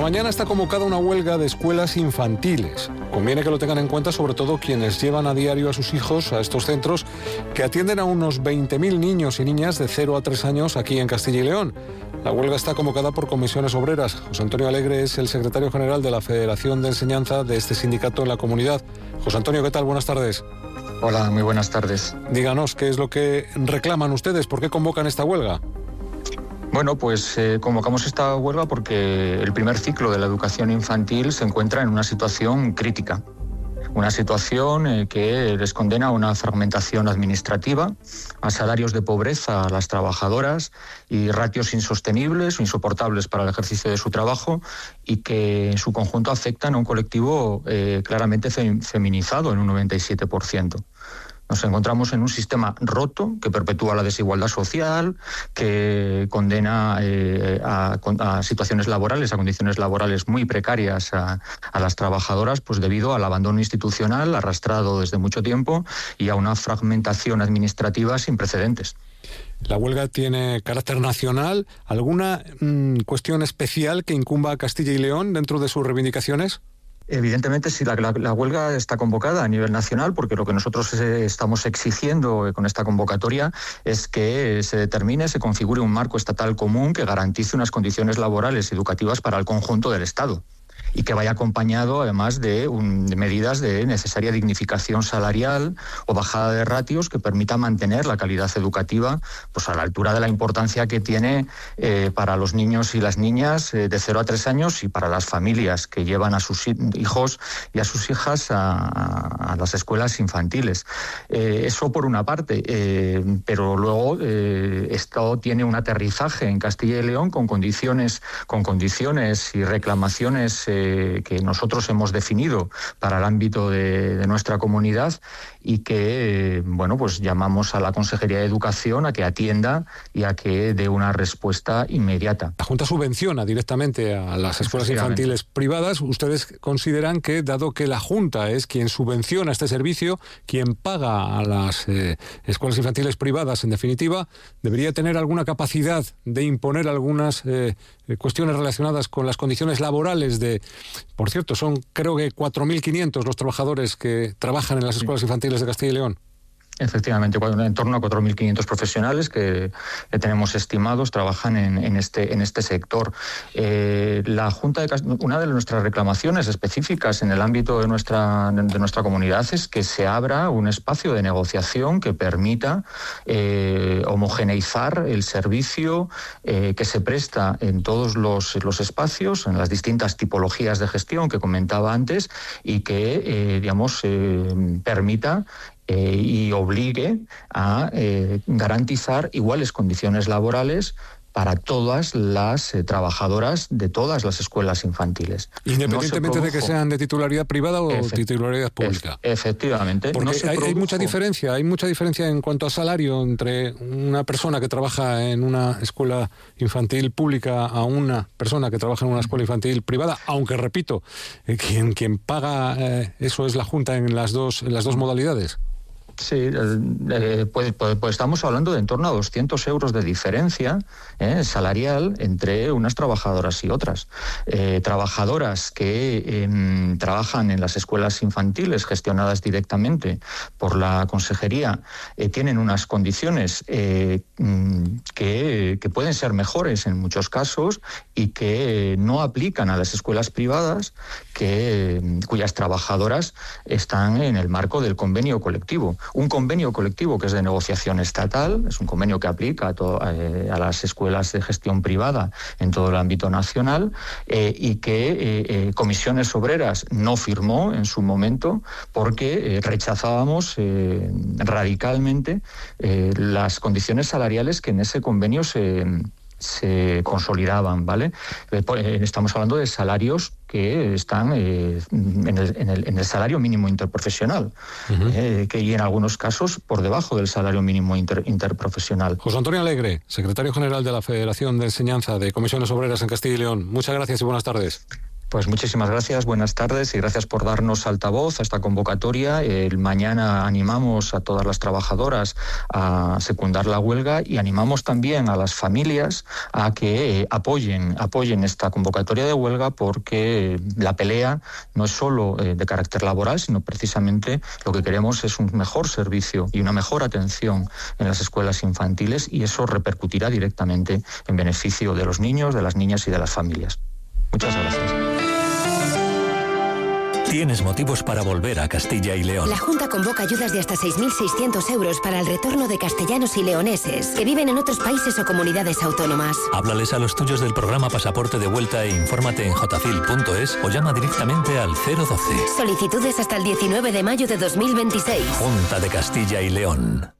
mañana está convocada una huelga de escuelas infantiles. Conviene que lo tengan en cuenta sobre todo quienes llevan a diario a sus hijos a estos centros que atienden a unos 20.000 niños y niñas de 0 a 3 años aquí en Castilla y León. La huelga está convocada por comisiones obreras. José Antonio Alegre es el secretario general de la Federación de Enseñanza de este sindicato en la comunidad. José Antonio, ¿qué tal? Buenas tardes. Hola, muy buenas tardes. Díganos, ¿qué es lo que reclaman ustedes? ¿Por qué convocan esta huelga? Bueno, pues convocamos esta huelga porque el primer ciclo de la educación infantil se encuentra en una situación crítica. Una situación que les condena a una fragmentación administrativa, a salarios de pobreza a las trabajadoras y ratios insostenibles o insoportables para el ejercicio de su trabajo y que en su conjunto afectan a un colectivo claramente feminizado en un 97%. Nos encontramos en un sistema roto que perpetúa la desigualdad social, que condena a situaciones laborales, a condiciones laborales muy precarias a las trabajadoras, pues debido al abandono institucional arrastrado desde mucho tiempo y a una fragmentación administrativa sin precedentes. La huelga tiene carácter nacional. ¿Alguna cuestión especial que incumba a Castilla y León dentro de sus reivindicaciones? Evidentemente, sí, la huelga está convocada a nivel nacional porque lo que nosotros estamos exigiendo con esta convocatoria es que se determine, se configure un marco estatal común que garantice unas condiciones laborales y educativas para el conjunto del Estado y que vaya acompañado además de medidas de necesaria dignificación salarial o bajada de ratios que permita mantener la calidad educativa pues a la altura de la importancia que tiene para los niños y las niñas de 0 a 3 años y para las familias que llevan a sus hijos y a sus hijas a las escuelas infantiles. Eso por una parte, pero luego esto tiene un aterrizaje en Castilla y León con condiciones y reclamaciones que nosotros hemos definido para el ámbito de nuestra comunidad y que, pues llamamos a la Consejería de Educación a que atienda y a que dé una respuesta inmediata. La Junta subvenciona directamente a las escuelas infantiles privadas. ¿Ustedes consideran que, dado que la Junta es quien subvenciona este servicio, quien paga a las escuelas infantiles privadas, en definitiva, debería tener alguna capacidad de imponer algunas cuestiones relacionadas con las condiciones laborales de... Por cierto, son creo que 4.500 los trabajadores que trabajan en las escuelas infantiles de Castilla y León. Efectivamente, en torno a 4.500 profesionales que tenemos estimados trabajan en este sector. La Junta una de nuestras reclamaciones específicas en el ámbito de nuestra comunidad es que se abra un espacio de negociación que permita homogeneizar el servicio que se presta en todos los espacios, en las distintas tipologías de gestión que comentaba antes y que, permita y obligue a garantizar iguales condiciones laborales para todas las trabajadoras de todas las escuelas infantiles. Independientemente de que sean de titularidad privada o titularidad pública. Efectivamente. Porque hay mucha diferencia en cuanto a salario entre una persona que trabaja en una escuela infantil pública a una persona que trabaja en una escuela infantil privada, aunque repito, quien paga eso es la Junta en las dos modalidades. Sí, pues estamos hablando de en torno a 200 euros de diferencia salarial entre unas trabajadoras y otras. Trabajadoras que trabajan en las escuelas infantiles gestionadas directamente por la Consejería tienen unas condiciones que pueden ser mejores en muchos casos y que no aplican a las escuelas privadas cuyas trabajadoras están en el marco del convenio colectivo. Un convenio colectivo que es de negociación estatal, es un convenio que aplica a las escuelas de gestión privada en todo el ámbito nacional y que Comisiones Obreras no firmó en su momento porque rechazábamos radicalmente las condiciones salariales que en ese convenio se consolidaban, ¿vale? Estamos hablando de salarios que están en el salario mínimo interprofesional, y en algunos casos por debajo del salario mínimo interprofesional. José Antonio Alegre, secretario general de la Federación de Enseñanza de Comisiones Obreras en Castilla y León. Muchas gracias y buenas tardes. Pues muchísimas gracias, buenas tardes y gracias por darnos altavoz a esta convocatoria. Mañana animamos a todas las trabajadoras a secundar la huelga y animamos también a las familias a que apoyen esta convocatoria de huelga, porque la pelea no es solo de carácter laboral, sino precisamente lo que queremos es un mejor servicio y una mejor atención en las escuelas infantiles, y eso repercutirá directamente en beneficio de los niños, de las niñas y de las familias. Muchas gracias. Tienes motivos para volver a Castilla y León. La Junta convoca ayudas de hasta 6.600 euros para el retorno de castellanos y leoneses que viven en otros países o comunidades autónomas. Háblales a los tuyos del programa Pasaporte de Vuelta e infórmate en jfil.es o llama directamente al 012. Solicitudes hasta el 19 de mayo de 2026. Junta de Castilla y León.